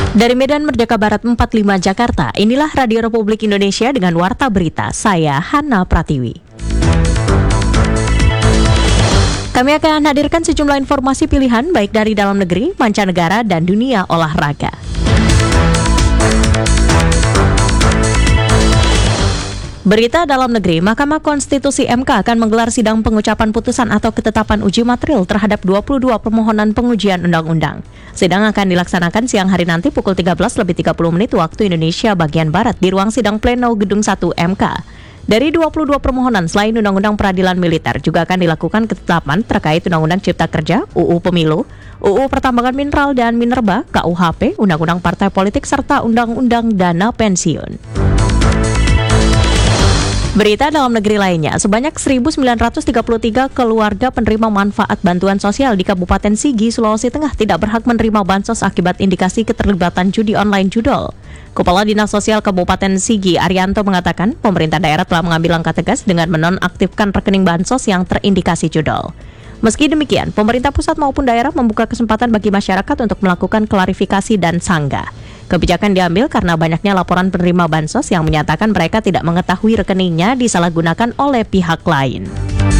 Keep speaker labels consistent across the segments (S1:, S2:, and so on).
S1: Dari Medan Merdeka Barat 45 Jakarta, inilah Radio Republik Indonesia dengan Warta Berita. Saya Hana Pratiwi. Kami akan hadirkan sejumlah informasi pilihan baik dari dalam negeri, mancanegara, dan dunia olahraga. Berita dalam negeri, Mahkamah Konstitusi MK akan menggelar sidang pengucapan putusan atau ketetapan uji material terhadap 22 permohonan pengujian undang-undang. Sidang akan dilaksanakan siang hari nanti pukul 13.30 waktu Indonesia bagian Barat di ruang sidang pleno Gedung 1 MK. Dari 22 permohonan selain Undang-Undang Peradilan Militer juga akan dilakukan ketetapan terkait Undang-Undang Cipta Kerja, UU Pemilu, UU Pertambangan Mineral dan Minerba, KUHP, Undang-Undang Partai Politik serta Undang-Undang Dana Pensiun. Berita dalam negeri lainnya, sebanyak 1.933 keluarga penerima manfaat bantuan sosial di Kabupaten Sigi, Sulawesi Tengah tidak berhak menerima bansos akibat indikasi keterlibatan judi online judol. Kepala Dinas Sosial Kabupaten Sigi, Arianto, mengatakan pemerintah daerah telah mengambil langkah tegas dengan menonaktifkan rekening bansos yang terindikasi judol. Meski demikian, pemerintah pusat maupun daerah membuka kesempatan bagi masyarakat untuk melakukan klarifikasi dan sanggah. Kebijakan diambil karena banyaknya laporan penerima bansos yang menyatakan mereka tidak mengetahui rekeningnya disalahgunakan oleh pihak lain.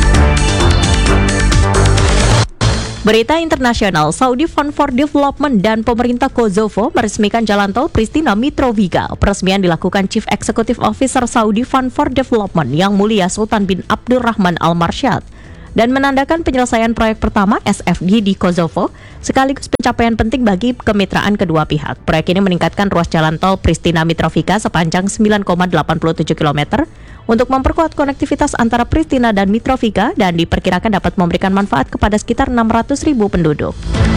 S1: Berita internasional, Saudi Fund for Development dan pemerintah Kosovo meresmikan jalan tol Pristina Mitrovica. Peresmian dilakukan Chief Executive Officer Saudi Fund for Development Yang Mulia Sultan bin Abdurrahman Al Marsyad dan menandakan penyelesaian proyek pertama SFD di Kosovo, sekaligus pencapaian penting bagi kemitraan kedua pihak. Proyek ini meningkatkan ruas jalan tol Pristina Mitrovica sepanjang 9,87 km untuk memperkuat konektivitas antara Pristina dan Mitrovica dan diperkirakan dapat memberikan manfaat kepada sekitar 600.000 penduduk.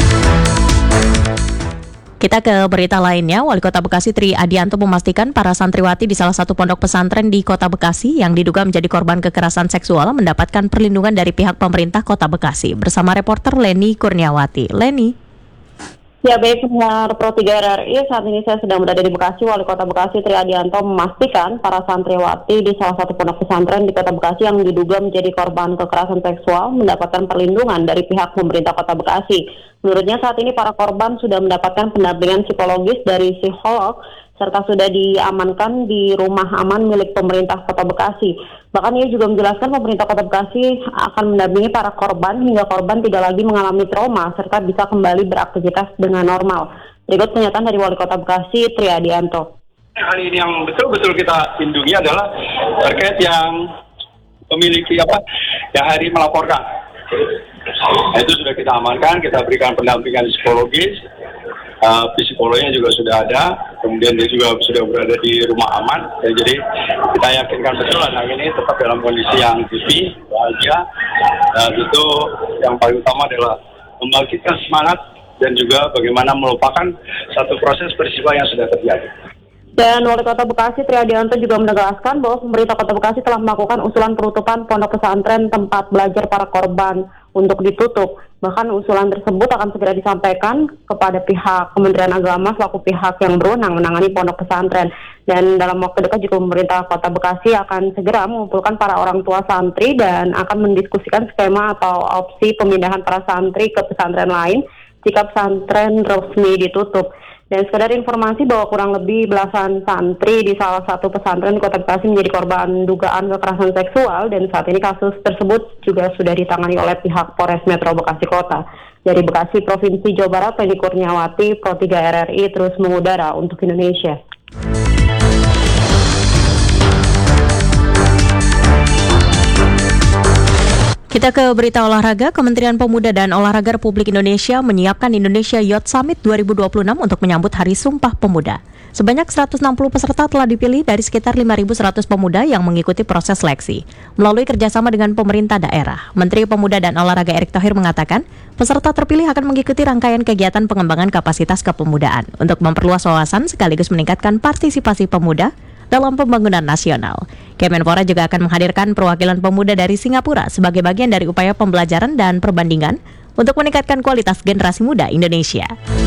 S1: Kita ke berita lainnya, Wali Kota Bekasi Tri Adianto memastikan para santriwati di salah satu pondok pesantren di Kota Bekasi yang diduga menjadi korban kekerasan seksual mendapatkan perlindungan dari pihak pemerintah Kota Bekasi. Bersama reporter Leni Kurniawati. Leni.
S2: Ya, baik, pendengar Pro 3 RRI, saat ini saya sedang berada di Bekasi. Wali Kota Bekasi Tri Adianto memastikan para santriwati di salah satu pondok pesantren di Kota Bekasi yang diduga menjadi korban kekerasan seksual mendapatkan perlindungan dari pihak pemerintah Kota Bekasi. Menurutnya saat ini para korban sudah mendapatkan pendampingan psikologis dari psikolog serta sudah diamankan di rumah aman milik pemerintah Kota Bekasi. Bahkan ia juga menjelaskan pemerintah Kota Bekasi akan mendampingi para korban hingga korban tidak lagi mengalami trauma serta bisa kembali beraktivitas dengan normal. Berikut pernyataan dari Wali Kota Bekasi Tri Adianto.
S3: Hari ini yang betul-betul kita lindungi adalah terkait yang memiliki yang hari melaporkan. Itu sudah kita amankan, kita berikan pendampingan psikologis, psikolognya juga sudah ada, kemudian dia juga sudah berada di rumah aman. Jadi kita yakinkan betul anak ini tetap dalam kondisi yang happy, bahagia. Itu yang paling utama adalah membangkitkan semangat dan juga bagaimana melupakan satu proses peristiwa yang sudah terjadi.
S2: Dan Wali Kota Bekasi Tri Adianto juga menegaskan bahwa pemerintah Kota Bekasi telah melakukan usulan penutupan pondok pesantren tempat belajar para korban untuk ditutup. Bahkan usulan tersebut akan segera disampaikan kepada pihak Kementerian Agama selaku pihak yang berwenang menangani pondok pesantren. Dan dalam waktu dekat juga pemerintah Kota Bekasi akan segera mengumpulkan para orang tua santri dan akan mendiskusikan skema atau opsi pemindahan para santri ke pesantren lain jika pesantren resmi ditutup. Dan sekedar informasi bahwa kurang lebih belasan santri di salah satu pesantren di Kota Bekasi menjadi korban dugaan kekerasan seksual dan saat ini kasus tersebut juga sudah ditangani oleh pihak Polres Metro Bekasi Kota. Dari Bekasi, Provinsi Jawa Barat, Leni Kurniawati, Pro 3 RRI terus mengudara untuk Indonesia.
S1: Kita ke berita olahraga. Kementerian Pemuda dan Olahraga Republik Indonesia menyiapkan Indonesia Youth Summit 2026 untuk menyambut Hari Sumpah Pemuda. Sebanyak 160 peserta telah dipilih dari sekitar 5.100 pemuda yang mengikuti proses seleksi melalui kerjasama dengan pemerintah daerah. Menteri Pemuda dan Olahraga Erick Thohir mengatakan, peserta terpilih akan mengikuti rangkaian kegiatan pengembangan kapasitas kepemudaan untuk memperluas wawasan sekaligus meningkatkan partisipasi pemuda dalam pembangunan nasional. Kemenpora juga akan menghadirkan perwakilan pemuda dari Singapura sebagai bagian dari upaya pembelajaran dan perbandingan untuk meningkatkan kualitas generasi muda Indonesia.